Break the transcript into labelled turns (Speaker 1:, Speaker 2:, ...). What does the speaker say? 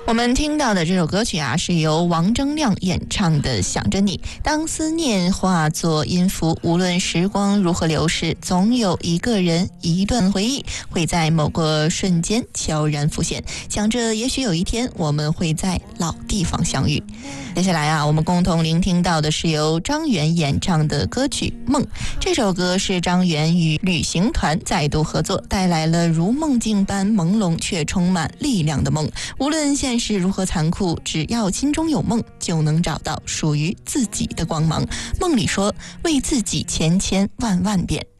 Speaker 1: 我们听到的这首歌曲啊，是由王铮亮演唱的《想着你》。当思念化作音符，无论时光如何流逝，总有一个人一段回忆会在某个瞬间悄然浮现，想着也许有一天我们会在老地方相遇。接下来啊，我们共同聆听到的是由张远演唱的歌曲《梦》。这首歌是张远与旅行团再度合作，带来了如梦境般朦胧却充满力量的梦。无论现实如何残酷，只要心中有梦，就能找到属于自己的光芒。梦里说，为自己千千万万遍。